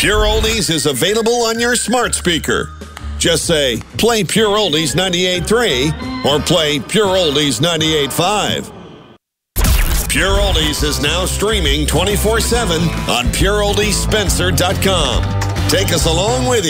Pure Oldies is available on your smart speaker. Just say, play Pure Oldies 98.3 or play Pure Oldies 98.5. Pure Oldies is now streaming 24/7 on PureOldiesSpencer.com. Take us along with you.